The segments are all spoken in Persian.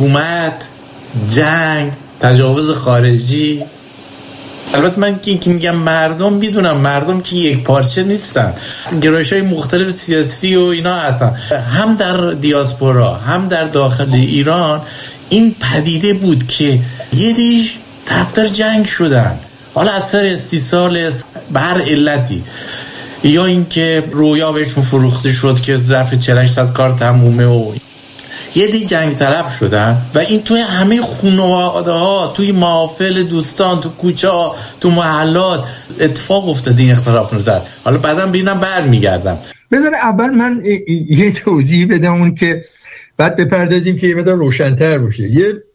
حکومت، جنگ، تجاوز خارجی. البته من که میگم مردم، میدونم مردم که یک پارچه نیستن، گرایش‌های مختلف سیاسی و اینا هستن، هم در دیاسپورا هم در داخل ایران. این پدیده بود که یه دیش طرفدار جنگ شدن، حالا از سر استیصال به هر علتی، یا اینکه رویا بهشون فروخته شد که ظرف 48 کار تمومه و یه دی جنگ طلب شدن و این توی همه خانواده ها، توی محافل دوستان، تو کوچه ها، تو محلات اتفاق افتاده این اختلاف نظر. حالا بعدم ببینم برمیگردم. بذار اول من یه توضیح بدم اون که بعد بپردازیم که یه مقدار روشن‌تر باشه.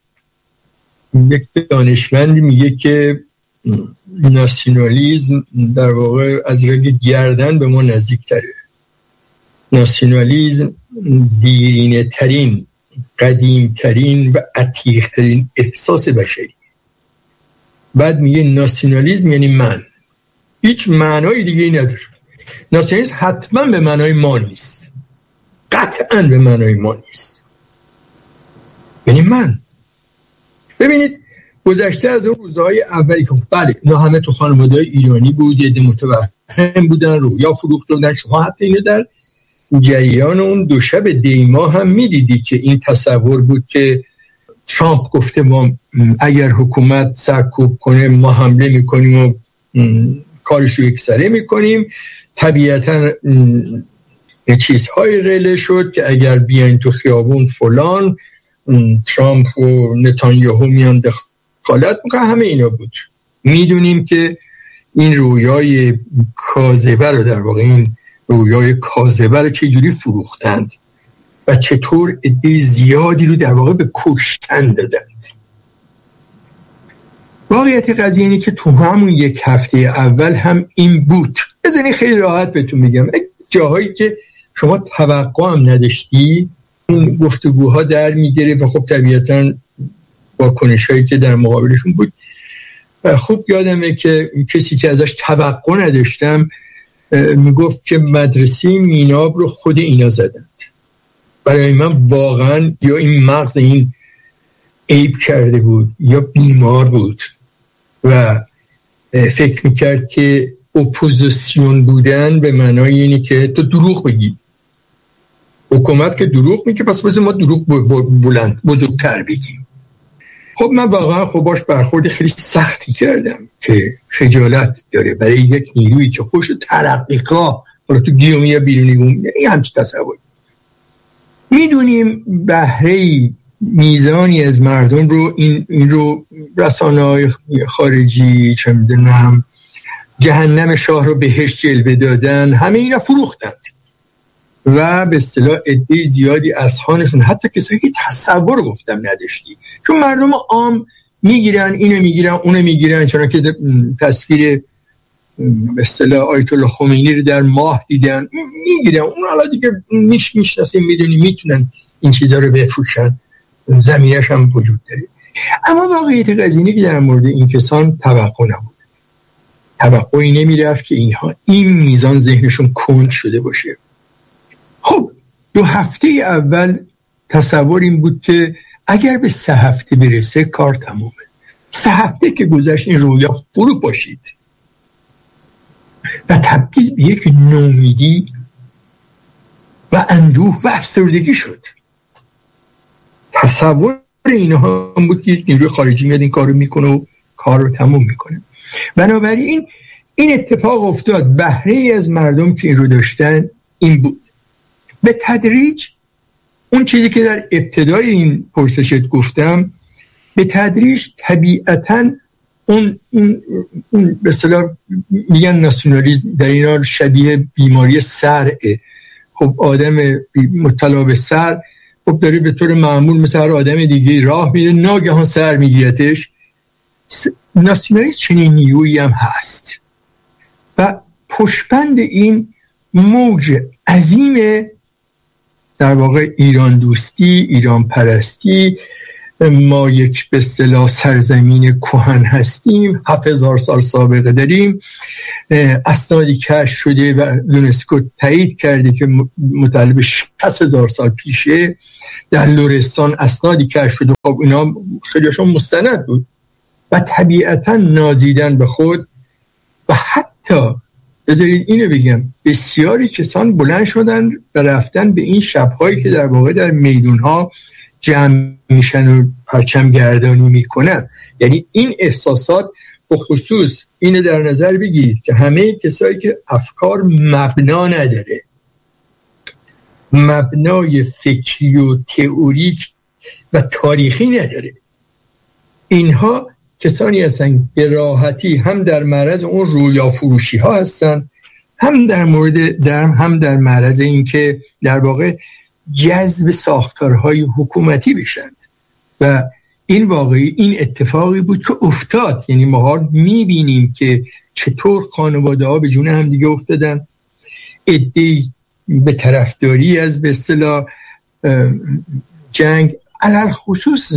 یک دانشمندی میگه که ناسیونالیسم در واقع از رگ گردن به ما نزدیک‌تره. ناسیونالیسم دیرینه ترین، قدیم ترین و عتیق ترین احساس بشری. بعد میگه ناسیونالیسم یعنی من، هیچ معنای دیگه ای نداره. ناسیونالیسم حتما به معنای ما نیست، قطعا به معنای ما نیست، یعنی من. ببینید گذشته از اون روزهای اولی که بله اینا همه تو خانواده ایرانی بود، یه عده متوهم بودن، رویا فروخته بودن. شما حتی اینو در جریان اون دو شب دیما هم میدیدی که این تصور بود که ترامپ گفته ما اگر حکومت سرکوب کنه ما حمله میکنیم و کارشو یکسره میکنیم. طبیعتا چیزهای رله شد که اگر بیاین تو خیابون فلان، ترامپ و نتانیاهو میان دخالت میکنه. همه اینا بود. میدونیم که این رویای کاذبه رو، در واقع این رویای کاذبه رو چجوری فروختند و چطور عده زیادی رو در واقع به کشتن دادند. واقعیت قضیه اینه که تو همون یک هفته اول هم این بود. بذارین خیلی راحت بهتون میگم، جاهایی که شما توقع هم نداشتی اون گفتگوها در میگیره و خب طبیعتاً واکنشایی که در مقابلشون بود. خوب یادمه که کسی که ازش توقع نداشتم میگفت که مدرسه میناب رو خود اینا زدند. برای من واقعا یا این مغز این عیب کرده بود یا بیمار بود و فکر میکرد که اپوزیسیون بودن به معنای اینه که تو دروغ بگی. حکومت که دروغ میگه پس بذار ما دروغ بزرگتر بگیم. خب من واقعا خب باش برخورد خیلی سختی کردم که خجالت داره برای یک نیرویی که خوش ترقیقا حالا تو گیومی یا بیرونی این همچه تصوری. میدونیم بهره میزانی از مردم رو این رو رسانه‌های خارجی چه میدونم جهنم شاه رو بهش جلوه دادن، همه اینا فروختند و به اصطلاح عده زیادی از خانشون حتی کسایی که تصور گفتم نداشتی، چون مردم عام میگیرن اینو میگیرن اونو میگیرن، چون که تصویر به اصطلاح آیت الله خمینی رو در ماه دیدن میگیرن اون، حالا دیگه میشناسیم میدونیم میتونن این چیزا رو بفروشن، زمینش هم وجود داره. اما واقعیت قضیه که در مورد این کسان توقع نبود، توقعی نمیرفت که اینها این میزان ذهنشون کند شده باشه. خب 2 هفته اول تصور این بود که اگر به 3 هفته برسه کار تمومه. 3 هفته که گذشت این رویا فرو باشید و تبدیل به یک نومیدی و اندوه و افسردگی شد. تصور اینها هم بود که یک نیروی خارجی میاد این کار رو میکنه و کار رو تموم میکنه. بنابراین این اتفاق افتاد. بهره از مردم که این رو داشتن این بود. به تدریج اون چیزی که در ابتدای این پرسشت گفتم، به تدریج طبیعتاً اون به اصطلاح میگن ناسیونالیسم در اینا شبیه بیماری سرعه. خب آدم مبتلا به سر خب داره به طور معمول مثل هر آدم دیگه راه میره، ناگهان سر میگیرتش. ناسیونالیسم چنین نیرویی هم هست و پشتبند این موج عظیم در واقع ایران دوستی، ایران پرستی ما یک به اصطلاح سرزمین کهن هستیم، 7000 سال سابقه داریم، اسنادی کشف شده و یونسکو تایید کرده که متعلق 60000 سال پیشه. در لرستان اسنادی کشف شده، خب اینا خیلیشون مستند بود و طبیعتا نازیدن به خود. و حتی بذارید اینو بگم، بسیاری کسان بلند شدن و رفتن به این شب‌هایی که در واقع در میدون‌ها جمع میشن و پرچم گردانی میکنن. یعنی این احساسات، به خصوص اینو در نظر بگیرید که همه کسایی که افکار مبنا نداره، مبنای فکری و تئوریک و تاریخی نداره، اینها کسانی هستن به راحتی هم در معرض اون رویا فروشی ها هستن، هم در معرض این که در واقع جذب ساختارهای حکومتی بشند. و این واقعی این اتفاقی بود که افتاد. یعنی ما میبینیم که چطور خانواده ها به جون هم دیگه افتادن، عده‌ای به طرفداری از به اصطلاح جنگ، علل خصوص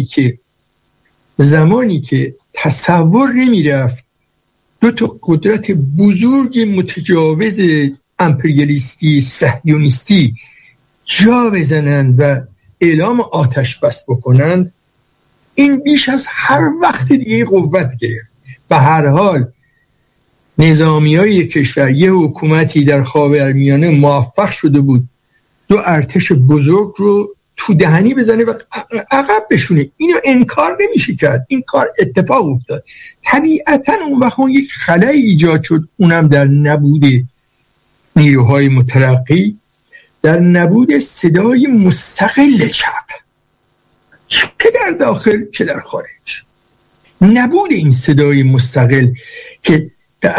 زمانی که تصور نمی رفت دو تا قدرت بزرگ متجاوز امپریالیستی صهیونیستی جا بزنند و اعلام آتش بس بکنند. این بیش از هر وقت دیگه قوت گرفت. به هر حال نظامیای کشور، یه حکومتی در خاورمیانه موفق شده بود دو ارتش بزرگ رو تو دهنی بزنه و عقب بشونه. اینو انکار نمیشه کرد، این کار اتفاق افتاد. طبیعتا اون وقت یک خلایی ایجاد شد، اونم در نبود نیروهای مترقی، در نبود صدای مستقل چپ، چه در داخل چه در خارج. نبود این صدای مستقل که به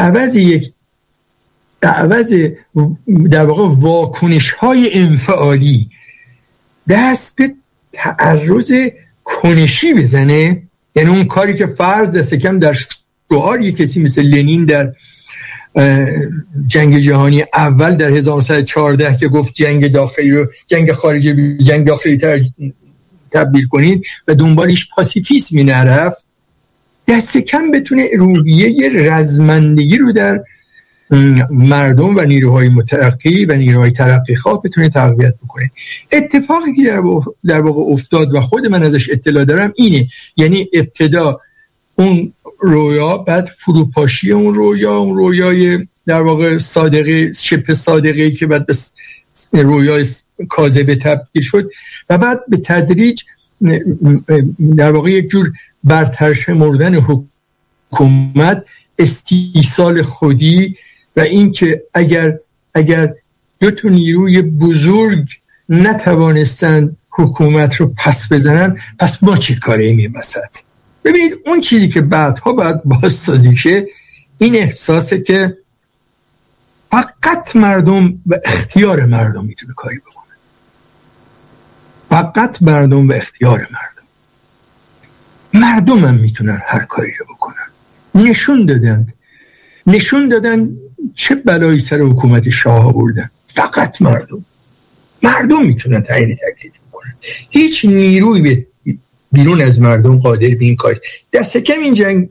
عوض در واقع واکنش های انفعالی دست به تعرض کنشی بزنه. یعنی اون کاری که فرض دست کم در شعار یک کسی مثل لنین در جنگ جهانی اول در 1914 که گفت جنگ داخلی رو جنگ خارجی به جنگ داخلی تبدیل کنید و دنبالش پاسیفیسمی نرفت، دست کم بتونه روحیه رزمندگی رو در مردم و نیروهای مترقی و نیروهای ترقی خواه بتونه تقویت بکنه. اتفاقی که در واقع افتاد و خود من ازش اطلاع دارم اینه، یعنی ابتدا اون رویا، بعد فروپاشی اون رویای در واقع صادقه، شبه صادقه که بعد به رویای کاذبه تبدیل شد و بعد به تدریج در واقع یک جور برترشمردن حکومت، استیصال خودی و این که اگر دو تا نیروی بزرگ نتوانستند حکومت رو پس بزنن، پس ما چه کاره میم وسط. ببینید اون چیزی که بعدها باید بازسازی شه این احساسه که فقط مردم و اختیار مردم میتونه کاری بکنه. فقط مردم و اختیار مردم هم میتونن هر کاری رو بکنن. نشون دادن چه بلایی سر حکومت شاه آوردن. فقط مردم میتونن تعیین تکلیف بکنن. هیچ نیروی بیرون از مردم قادر به این کار. دست کم این جنگ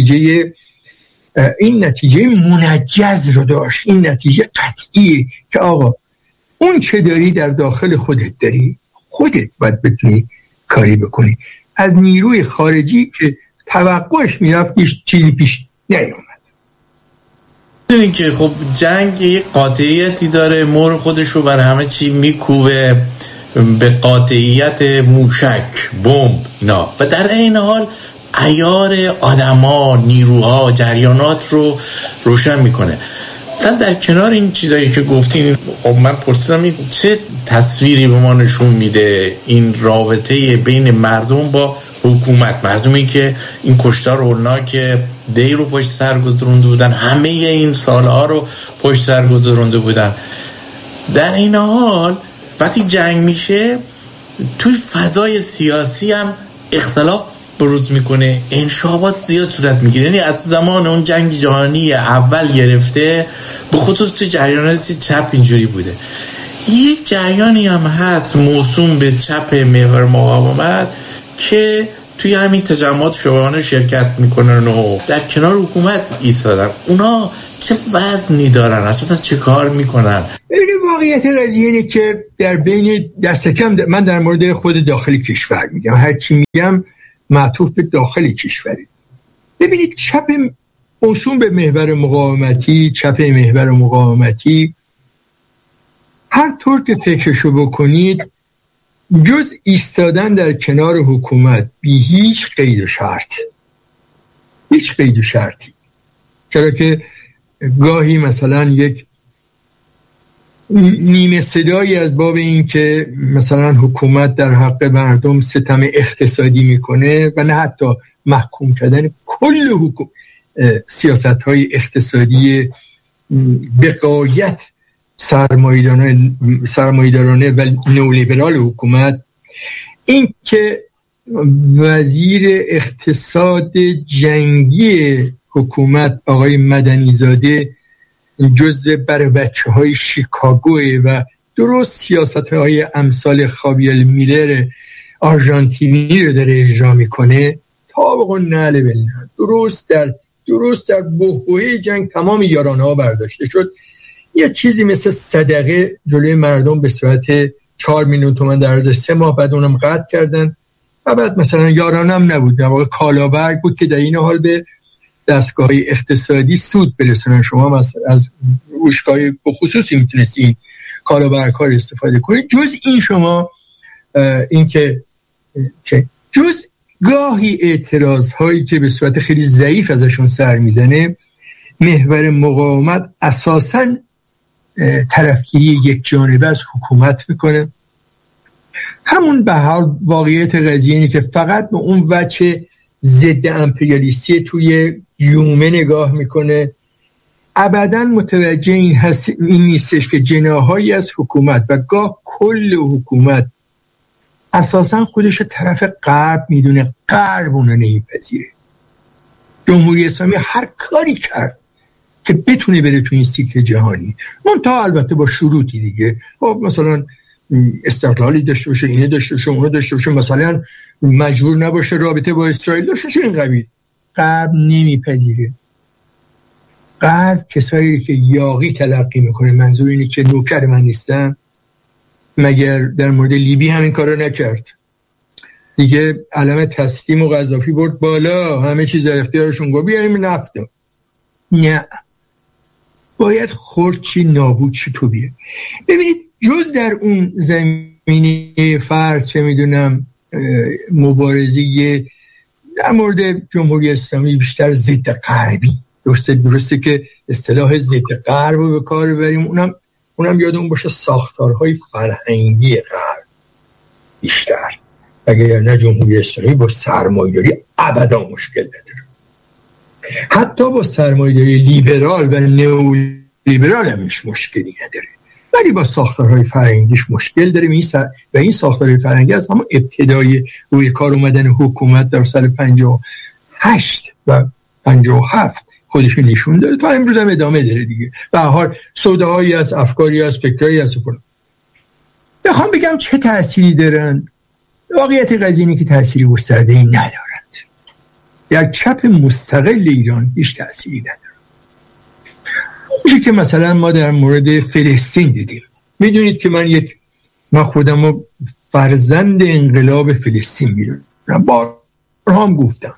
این نتیجه منجز رو داشت، این نتیجه قطعیه که آقا اون چه داری در داخل خودت داری، خودت باید بتونی کاری بکنی. از نیروی خارجی که توقعش میرفت هیچ چیزی پیش نیومد. این که خب جنگ یک قاطعیتی داره، مهر خودش رو بر همه چی میکوبه به قاطعیت موشک، بمب اینا، و در این حال عیار آدما، نیروها، جریانات رو روشن میکنه. مثلا در کنار این چیزایی که گفتین، من پرسیدم این چه تصویری به ما نشون میده این رابطه بین مردم با حکومت، مردمی که این کشتار هولناک دی رو پشت سر گذرونده بودن، همه این سالها رو پشت سر گذرونده بودن. در این حال وقتی جنگ میشه توی فضای سیاسی هم اختلاف بروز میکنه، انشابات زیاد صورت میگیره. یعنی از زمان اون جنگ جهانی اول گرفته، به خصوص تو جریانات چپ اینجوری بوده. یک جریانی هم هست موسوم به چپ محور مقاومت که توی همین تجمعات شاهانه شرکت میکنن و در کنار حکومت ایستادن. اونا چه وزنی دارن؟ اساسا چه کار میکنن؟ این واقعیت قضیه اینه که در بین دست کم من در مورد خود داخل کشور میگم، هرچی میگم معطوف به داخل کشوره. ببینید چپ موسوم به محور مقاومتی، چپ محور مقاومتی، هر طور که فکرشو بکنید جز ایستادن در کنار حکومت بی هیچ قید و شرط، هیچ قید و شرطی، چرا که گاهی مثلا یک نیمه صدایی از باب این که مثلا حکومت در حق مردم ستم اقتصادی میکنه و نه حتی محکوم کردن کل سیاست‌های اقتصادی به غایت سرمایه‌دارانه و نولیبرال حکومت، این که وزیر اقتصاد جنگی حکومت آقای مدنی زاده جزو بر بچه‌های شیکاگوه و درست سیاست‌های امثال خاویر میلر آرژانتینی رو داره اجرا میکنه، طابق النعل بالنعل درست در بحبوحه جنگ تمام یارانه‌ها برداشته شد. یه چیزی مثل صدقه جلوی مردم به صورت 4 میلیون تومان در عرض 3 ماه، بعد اونم قطع کردن و بعد مثلا یارانه هم نبود، در واقع کالابرگ بود که در این حال به دستگاه اقتصادی سود برسونن. شما از روشگاه بخصوصی میتونستین کالابرگ ها رو استفاده کنید. جز این شما این که جز گاهی اعتراض هایی که به صورت خیلی ضعیف ازشون سر میزنه، محور مقاومت اساساً طرفگیری یک جانبه از حکومت میکنه. همون به حال واقعیت قضیه اینه که فقط به اون وجه ضد امپریالیستی توی گیومه نگاه میکنه، ابداً متوجه این نیستش که جناحایی از حکومت و گاه کل حکومت اساساً خودش طرف غرب میدونه، غرب اونو نمیپذیره. جمهوری اسلامی هر کاری کرد که بتونه بره تو این سیکل جهانی، منتها البته با شروطی دیگه، مثلا استقلالی داشته باشه، اینه داشته باشه، اونو داشته باشه، مثلا مجبور نباشه رابطه با اسرائیل داشته باشه. این قبیل غرب نمیپذیره. غرب کسایی که یاغی تلقی میکنه، منظور اینه که نوکر من نیستن. مگر در مورد لیبی همین کارو نکرد؟ دیگه علم تسلیم و قذافی برد بالا، همه چیز در اختیارشون، گفت بیاریم نفت. نه، باید خورد چی نابود چی تو بیه. ببینید جز در اون زمینه فرض چه میدونم مبارزه در مورد جمهوری اسلامی بیشتر ضد غربی، درسته که اصطلاح ضد غرب رو به کار ببریم، اونم یادمون باشه ساختارهای فرهنگی غرب بیشتر، اگر نه جمهوری اسلامی با سرمایه‌داری ابدا مشکل نداره، حتی با سرمایه‌داری لیبرال و نئولیبرال هم مشکلی نداره، ولی با ساختارهای فرهنگیش مشکل داره. و این ساختارهای فرهنگی از همون ابتدای روی کار اومدن حکومت در سال 58 و 57 خودش نشون داره، تا امروز هم ادامه داره دیگه. به هر حال سوداهایی از افکاری از فکرایی از فلان. بخوام بگم چه تأثیری دارن، واقعیت قضیه اینه که تأثیری گسترده‌ای ندارند. در چپ مستقل ایران هیچ تأثیری نداره. اونچه که مثلا ما در مورد فلسطین دیدیم، میدونید که من خودم رو فرزند انقلاب فلسطین میدونم، بارها هم گفتم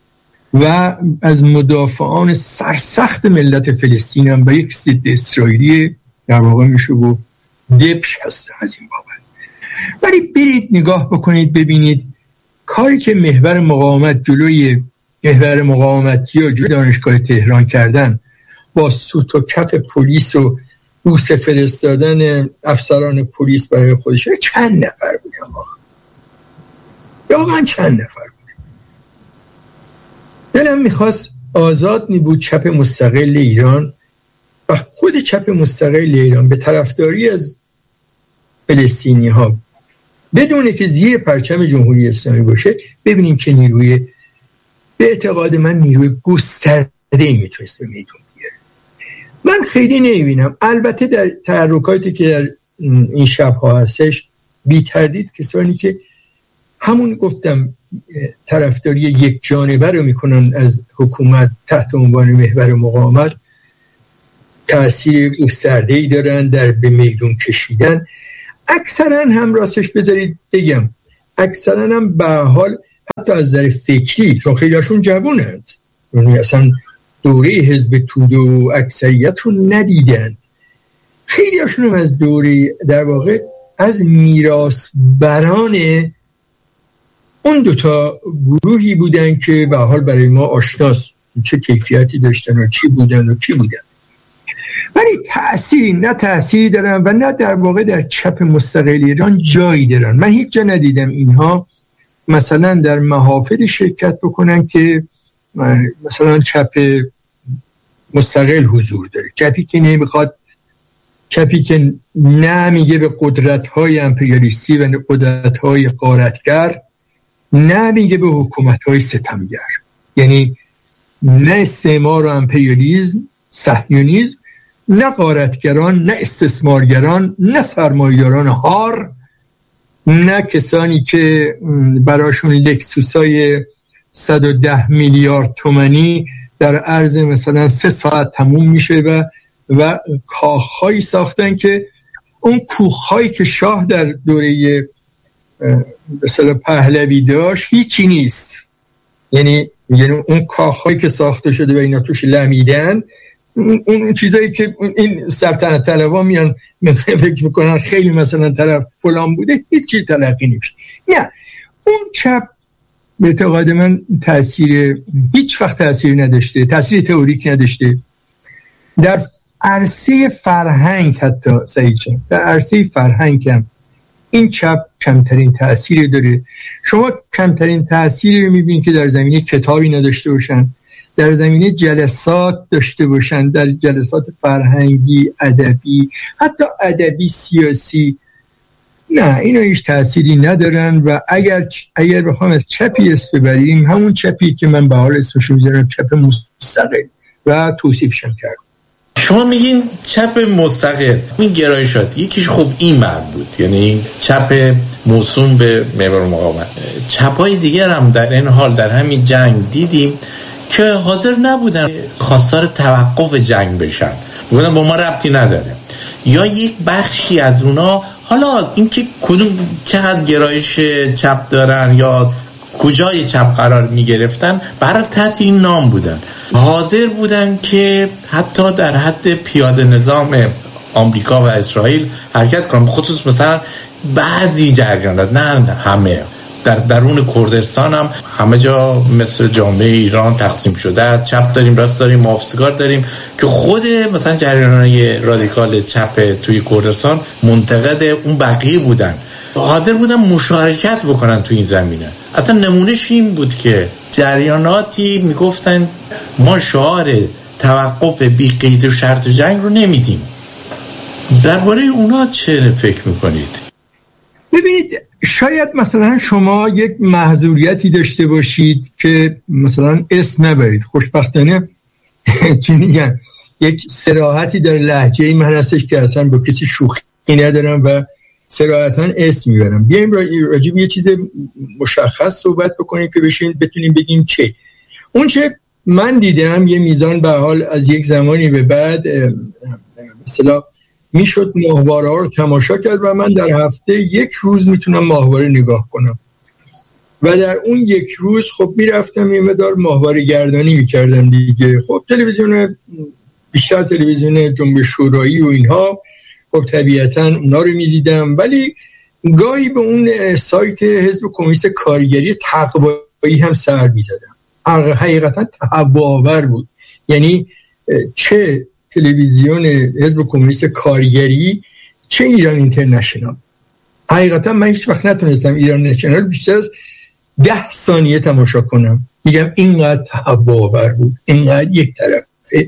و از مدافعان سرسخت ملت فلسطینم و یک ضد اسرائیلی در واقع میشه گفت دبش هستم از این بابت. ولی برید نگاه بکنید ببینید کاری که محور مقاومت جلوی محور مقاومتی و جلوی دانشگاه تهران کردن با سوت و کف پلیس و بوس فرستادن افسران پلیس برای خودش، چند نفر بودن واقعا چند نفر بودن. دلم میخواست آزاد بود چپ مستقل ایران و خود چپ مستقل ایران به طرفداری از فلسطینی ها بدونه که زیر پرچم جمهوری اسلامی باشه، ببینیم چه نیروی به اعتقاد من نیروی گسترده‌ای میتونست به میدون بیاره. من خیلی نمیبینم، البته در تحرکاتی که در این شب‌ها هستش بی تردید کسانی که همون گفتم طرفداری یک جانبه رو میکنن از حکومت تحت عنوان محور مقاومت، تأثیر گسترده‌ای دارن در به میدون کشیدن. اکثرا هم راستش بذارید بگم، اکثرا هم به حال حتی از نظر فکری، چون خیلی هاشون جوانند، یعنی اصلا دوره حزب توده و اکثریت رو ندیدند، خیلی هاشون هم از دوره در واقع از میراث بران اون دوتا گروهی بودن که به حال برای ما آشناست چه کیفیتی داشتن و چی بودن و کی بودن، ولی تأثیری دارن و نه در واقع در چپ مستقل ایران جایی دارن. من هیچ جا ندیدم اینها مثلا در محافلی شرکت بکنن که مثلا چپ مستقل حضور داره، چپی که نمیخواد، چپی که نه میگه به قدرت‌های امپریالیستی و قدرت‌های غارتگر، نه میگه به حکومت‌های ستمگر، یعنی نه استعمار و امپریالیسم، صهیونیسم، نه غارتگران، نه استثمارگران، نه سرمایه‌داران هار، نه کسانی که براشون لکسوسای 110 میلیارد تومانی در عرض مثلا 3 ساعت تموم میشه و کاخهایی ساختن که اون کوخهایی که شاه در دوره مثلا پهلوی داشت هیچی نیست، یعنی اون کاخهایی که ساخته شده و اینا توش لمیدن، اون چیزایی که این سلطنت طلبا میان فکر میکنن خیلی مثلا طرف فلان بوده، هیچی تلقی نمیشه. نه، اون چپ به اعتقاد من هیچ وقت تأثیر نداشته، تأثیر تئوریک نداشته در عرصه فرهنگ. حتی سعید جان در عرصه فرهنگ هم این چپ کمترین تأثیری داره. شما کمترین تأثیری رو میبینید که در زمینه کتابی نداشته باشن، در زمینه جلسات داشته باشن، در جلسات فرهنگی، ادبی، حتی ادبی سیاسی. نه، اینا هیچ تأثیری ندارن. و اگر بخوام از چپی اسم ببریم، همون چپی که من به حال اسمشو میذارم چپ مستقل و توصیفشم کردم. شما میگین چپ مستقل، این گرایشات یکیش خوب این بود، یعنی چپ موسوم به محور مقاومت. چپای دیگر هم در این حال در همین جنگ دیدیم که حاضر نبودن خواستار توقف جنگ بشن، بودن با ما ربطی نداره، یا یک بخشی از اونا، حالا اینکه کدوم چقدر گرایش چپ دارن یا کجای چپ قرار می گرفتن برای تحت این نام بودن، حاضر بودن که حتی در حد پیاده نظام آمریکا و اسرائیل حرکت کنن، خصوص مثلا بعضی جریانات، نه همه، در درون کردستان هم همه جا مثل جامعه ایران تقسیم شده، چپ داریم، راست داریم، محافظه‌کار داریم، که خود مثلا جریان‌های رادیکال چپ توی کردستان منتقد اون بقیه بودن، حاضر بودن مشارکت بکنن تو این زمینه. حتی نمونهش این بود که جریاناتی میگفتن ما شعار توقف بی قید و شرط جنگ رو نمیدیم. درباره اونا چه فکر میکنید؟ ببینید، شاید مثلا شما یک محظوریتی داشته باشید که مثلا اسم نبرید. خوشبختانه چی میگن، یک صراحتی در لهجه من هستش که اصلا با کسی شوخی ندارم و صراحتاً اسم میبرم. بیایم راجب یه چیز مشخص صحبت بکنیم که بتونیم بگیم چه. اون چه من دیدم یه میزان به حال از یک زمانی به بعد مثلا میشد ماهواره ها رو تماشا کرد و من در هفته 1 روز میتونم ماهواره نگاه کنم و در اون 1 روز خب میرفتم یه مقدار ماهواره گردانی میکردم دیگه. خب تلویزیون، بیشتر تلویزیون جنبش شورایی و اینها، خب طبیعتاً اونا رو میدیدم، ولی گاهی به اون سایت حزب کمونیست کارگری تقوایی هم سر میزدم. حقیقتاً تهوع‌آور بود، یعنی چه تلویزیون حزب کمونیست کارگری چه ایران اینترنشنال. حقیقتا من هیچ وقت نتونستم ایران اینترنشنال بیشتر از 10 ثانیه تماشا کنم. میگم اینقدر تهوع‌آور بود، اینقدر یک طرفه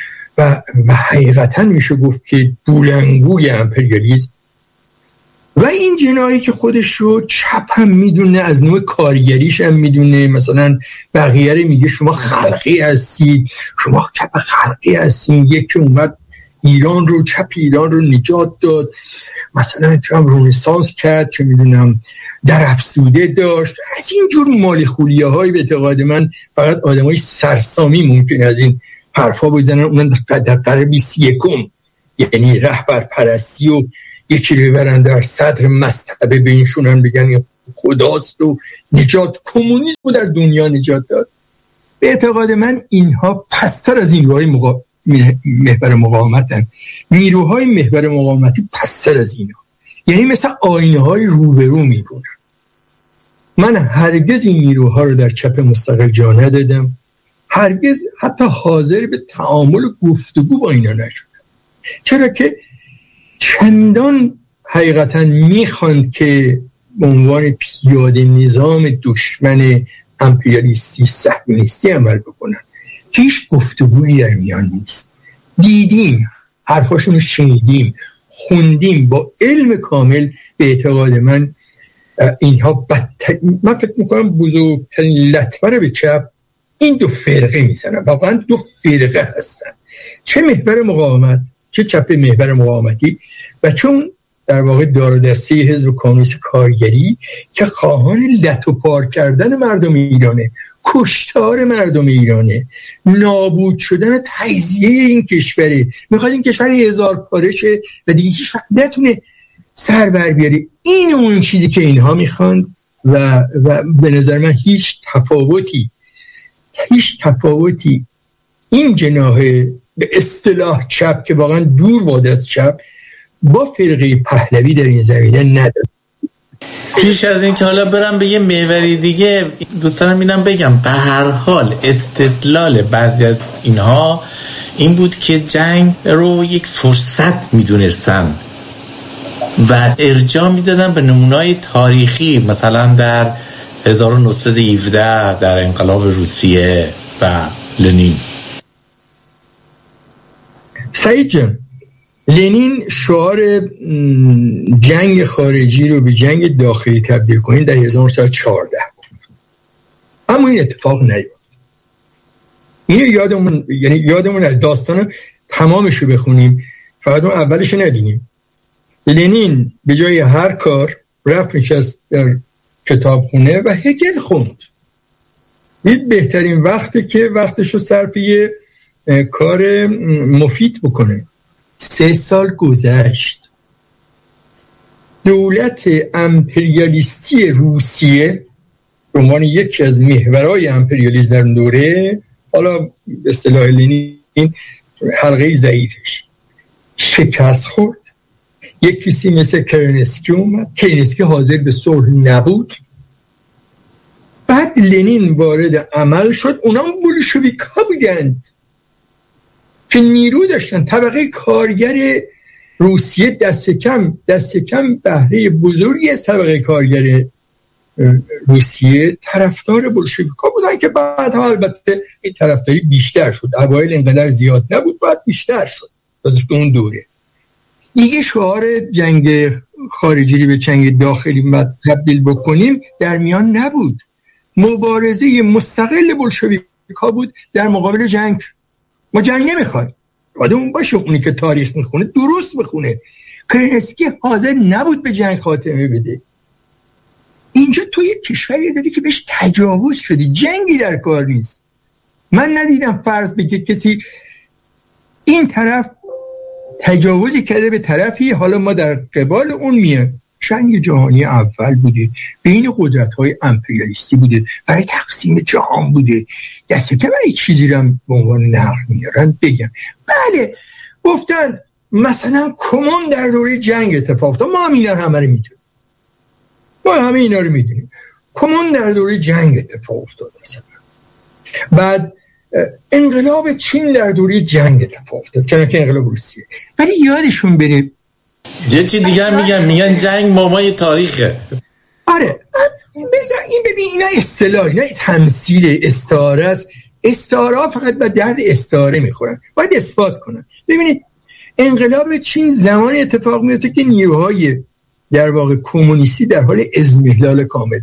و حقیقتا میشه گفت که بولنگوی امپریالیسم و این جنایی که خودش رو چپ هم میدونه، از نوع کارگریش هم میدونه. مثلا بقیه رو میگه شما خلقی هستید، شما چپ خلقی هستید. یکی اومد ایران رو، چپ ایران رو نجات داد مثلا چون رنسانس کرد، چه میدونم در افسوده داشت، از این جور مالی خولیه های به اعتقاد من فقط آدمای سرسامی ممکن از این حرفا بزنن، اونم در قرن 21، یعنی رهبر پرستی و یکی رو ببرن در صدر مصطبه بینشونن بگن خداست و نجات، کمونیسم رو در دنیا نجات داد. به اعتقاد من اینها پستر از نیروهای محور مقاومتن. نیروهای محور مقاومتی پستر از اینا، یعنی مثل آینه های روبرو میبونن. من هرگز این نیروها رو در چپ مستقل جا ندادم، هرگز حتی حاضر به تعامل و گفتگو با اینا نشدم، چرا که چندان حقیقتا میخواند که به عنوان پیاده نظام دشمن امپریالیستی صهیونیستی عمل بکنن. هیچ گفتگویی در میان نیست. دیدیم، حرفاشون رو شنیدیم، خوندیم، با علم کامل. به اعتقاد من اینها من فکر میکنم بزرگترین لطمه رو به چپ این دو فرقه میزنن. واقعا دو فرقه هستن، چه محور مقاومت چه چپ محور مقاومتی، و چون در واقع دار و دسته حزب کمونیست کارگری که خواهان لت و پار کردن مردم ایرانه، کشتار مردم ایرانه، نابود شدن تجزیه این کشوره، میخواد این کشور 1000 پاره شه و دیگه هیچ وقت نتونه سر بر بیاره. این اون چیزی که اینها میخوان و به نظر من هیچ تفاوتی این جناح به اصطلاح چپ که واقعا دور باد از چپ با فرقه پهلوی در این زمینه نداره. پیش از این که حالا برم به یه محوری دیگه، دوستانم اینم بگم به هر حال استدلال بعضی از اینها این بود که جنگ رو یک فرصت میدونستن و ارجاع میدادن به نمونه‌های تاریخی، مثلا در 1917 در انقلاب روسیه و لنین. سعید جان، لنین شعار جنگ خارجی رو به جنگ داخلی تبدیل کنید در 1914، اما این اتفاق نیفتاد. اینو یادمون از داستان تمامش رو بخونیم، فقط اون اولش رو ندینیم. لنین به جای هر کار رفت نشست در کتابخونه و هگل خوند. دید بهترین وقته که وقتش رو صرف یه کار مفید بکنه. 3 سال گذشت، دولت امپریالیستی روسیه به عنوان یکی از محورهای امپریالیسم در دوره، حالا به اصطلاح لنین حلقه ضعیفش، شکست خورد. یک کسی مثل کرنسکی اومد. کرنسکی حاضر به صلح نبود. بعد لنین وارد عمل شد. اونا بولشویک‌ها بودند که نیرو داشتن. طبقه کارگر روسیه دست کم بهره بزرگی از طبقه کارگر روسیه طرفدار بولشویک‌ها بودن که بعد البته این طرفداری بیشتر شد. اوایل اینقدر زیاد نبود، بعد بیشتر شد. از اون دوره دیگه شعار جنگ خارجی رو به جنگ داخلی تبدیل بکنیم در میان نبود. مبارزه مستقل بولشویک‌ها بود در مقابل جنگ. ما جنگ نمیخوایم. آدم باشه اونی که تاریخ میخونه درست بخونه. کرنسکی حاضر نبود به جنگ خاتمه بده. اینجا تو یک کشوری داری که بهش تجاوز شدی، جنگی در کار نیست. من ندیدم فرض بگه کسی این طرف تجاوزی کرده به طرفی، حالا ما در قبال اون میایم. جنگ جهانی اول بوده، بین قدرت‌های امپریالیستی بوده، برای تقسیم جهان بوده. دست کم این چیزی رو به عنوان نقل میارن بگم. بله گفتن مثلا کمون در دوره جنگ اتفاق افتاد. ما هم اینا همه رو میدونیم. ما همه اینا رو میدونیم. کمون در دوره جنگ اتفاق افتاد مثلا. بعد انقلاب چین در دوره جنگ اتفاق افتاد، چنانکه انقلاب روسیه. ولی یادشون بره یه چی دیگه میگن جنگ مامای تاریخه. آره این ببین اینا اصطلاح، اینا تمثیل، استعاره است. استعاره فقط به درد استعاره میخورن، باید اثبات کنن. ببینید انقلاب چین زمانی اتفاق میفته که نیروهای در واقع کمونیستی در حال اضمحلال کامله.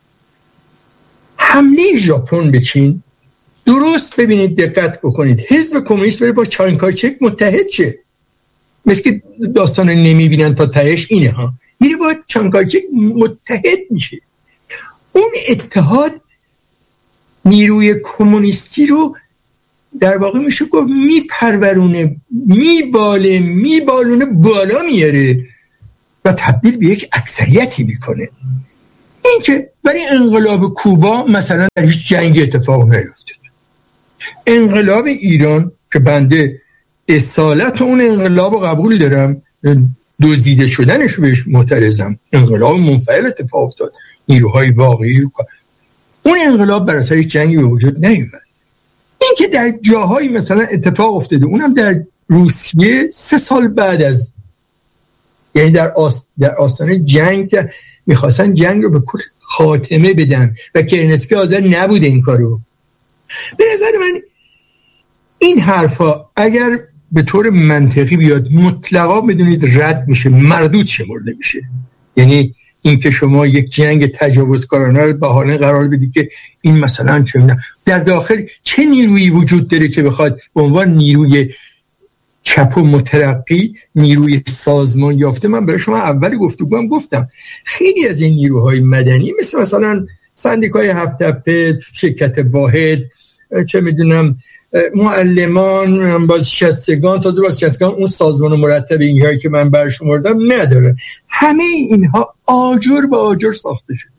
حمله ژاپن به چین، درست ببینید دقت بکنید، حزب کمونیست بره با چانکایچک متحد شه. مثل که داستان نمیبینن تا تهش اینه ها، میره با چانکایچک متحد میشه. اون اتحاد نیروی کمونیستی رو در واقع میشه گفت میپرورونه، میبالونه بالا میاره و تبدیل به یک اکثریتی میکنه. این که برای انقلاب کوبا مثلا در هیچ جنگ اتفاق نیفتاد. انقلاب ایران که بنده اصالت اون انقلاب رو قبول دارم، دزدیده شدنش رو بهش معترضم، انقلاب منفعل اتفاق افتاد، نیروهای واقعی اون انقلاب بر اثر جنگی به وجود نیومد. این که در جاهایی مثلا اتفاق افتاده، اونم در روسیه 3 سال بعد از، یعنی در آستانه جنگ که میخواستن جنگ رو به کل خاتمه بدن و کرنسکی حاضر نبوده این کارو. به نظر من این حرفا اگر به طور منطقی بیاد مطلقا بدونید رد میشه، مردود شمرده میشه. یعنی این که شما یک جنگ تجاوزکارانه رو بهانه قرار بدید که این مثلا چه در داخل چه نیرویی وجود داره که بخواد به عنوان نیروی چپ و مترقی، نیروی سازمان یافته. من برای شما اول گفتگوام گفتم خیلی از این نیروهای مدنی مثلا سندیکای هفت تپه، شرکت واحد، چه میدونم معلمان، بازنشستگان، تازه بازنشستگان اون سازمان مرتب اینهایی که من برشمردم نداره. همه اینها آجر به آجر ساخته شده،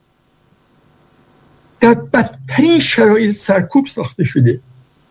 در بدترین شرایط سرکوب ساخته شده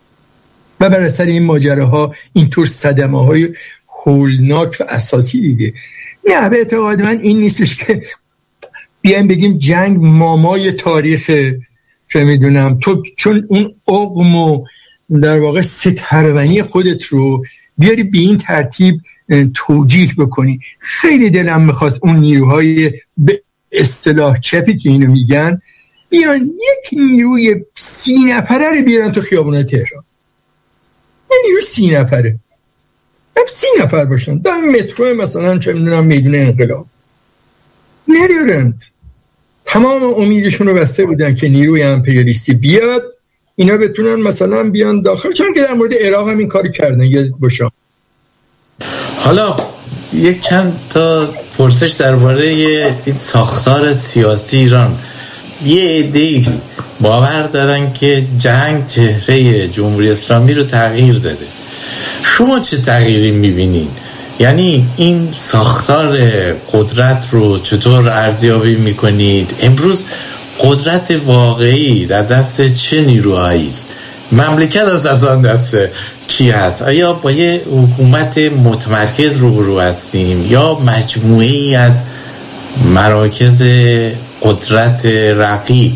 و بر اثر این ماجراها اینطور صدمه‌های هولناک و اساسی دیده. نه، به اعتقاد من این نیستش که بیایم بگیم جنگ مامای تاریخ، چه میدونم تو چون اون عقم و در واقع سترونی خودت رو بیاری به این ترتیب توجیه بکنی. خیلی دلم میخواست اون نیروهای به اصطلاح چپی که اینو میگن بیان یک نیروی 30 نفره رو بیارن تو خیابون تهران. این نیروی 30 نفره، 30 نفر باشن در مترو مثلا چه میدونم میدون انقلاب ندارند. تمام امیدشون رو بسته بودن که نیروی امپریالیستی بیاد، اینا بتونن مثلا بیان داخل، چون که در مورد عراق هم این کاری کردن. یاد باشه. حالا یک چند تا پرسش درباره این ساختار سیاسی ایران. یه عده‌ای باور دارن که جنگ چهره جمهوری اسلامی رو تغییر داده. شما چه تغییری میبینین؟ یعنی این ساختار قدرت رو چطور ارزیابی میکنید؟ امروز قدرت واقعی در دست چه نیروهایی است؟ مملکت از آن دست کی هست؟ آیا با یه حکومت متمرکز روبرو هستیم یا مجموعه‌ای از مراکز قدرت رقیب؟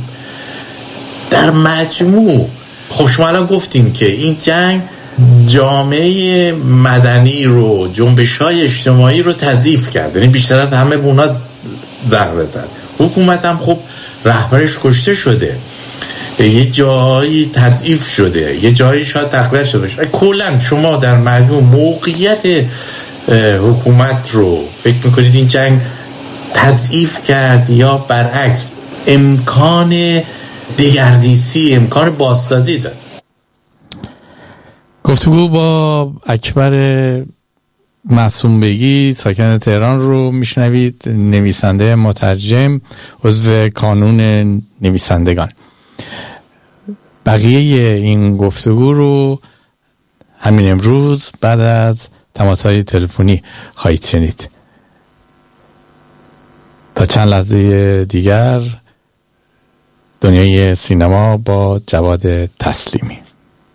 در مجموع خب شما الان گفتیم که این جنگ جامعه مدنی رو، جنبش‌های اجتماعی رو تضعیف کرد، یعنی بیشتر از همه به اونا ضربه زد. حکومت هم خب رهبرش کشته شده، یه جایی تضعیف شده، یه جایی شاید تقویت شده باشه. کلاً شما در مجموع موقعیت حکومت رو فکر میکنید این جنگ تضعیف کرد یا برعکس امکان دگردیسی، امکان بازسازی داد؟ گفتگو با اکبر معصوم‌بگی ساکن تهران رو میشنوید، نویسنده مترجم، عضو کانون نویسندگان. بقیه این گفتگو رو همین امروز بعد از تماس‌های تلفنی خواهید شنید. تا چند لحظه دیگر دنیای سینما با جواد تسلیمی.